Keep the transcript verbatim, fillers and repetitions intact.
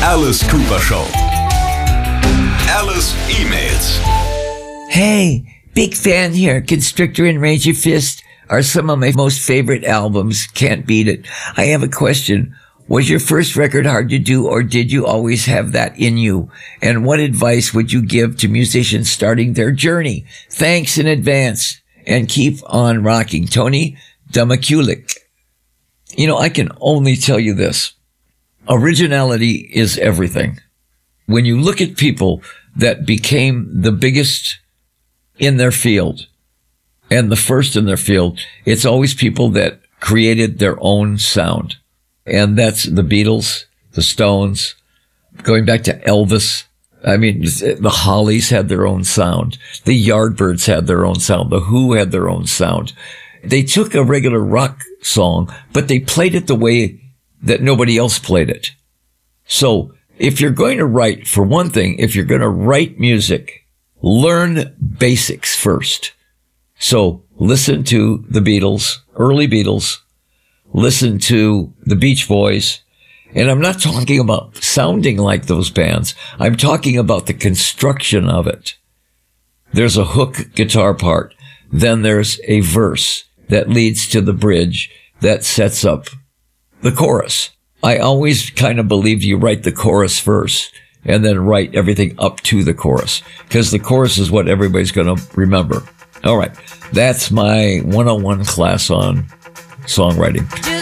Alice Cooper Show. Alice emails. Hey, big fan here. Constrictor and Ranger Fist are some of my most favorite albums. Can't beat it. I have a question. Was your first record hard to do, or did you always have that in you? And what advice would you give to musicians starting their journey? Thanks in advance, and keep on rocking. Tony Damakulik. You know, I can only tell you this. Originality is everything. When you look at people that became the biggest in their field and the first in their field, it's always people that created their own sound. And that's the Beatles, the Stones, going back to Elvis. I mean, the Hollies had their own sound. The Yardbirds had their own sound. The Who had their own sound. They took a regular rock song, but they played it the way that nobody else played it. So if you're going to write, for one thing, if you're going to write music, learn basics first. So listen to the Beatles, early Beatles, listen to the Beach Boys. And I'm not talking about sounding like those bands. I'm talking about the construction of it. There's a hook guitar part. Then there's a verse that leads to the bridge that sets up the chorus. I always kind of believe you write the chorus first and then write everything up to the chorus, because the chorus is what everybody's going to remember. All right. That's my one oh one class on songwriting.